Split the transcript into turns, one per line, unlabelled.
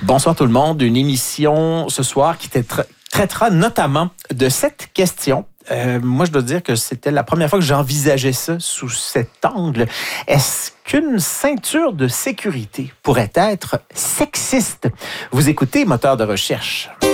Bonsoir tout le monde. Une émission ce soir qui traitera notamment de cette question. Moi, je dois dire que c'était la première fois que j'envisageais ça sous cet angle. Est-ce qu'une ceinture de sécurité pourrait être sexiste? Vous écoutez Moteur de recherche.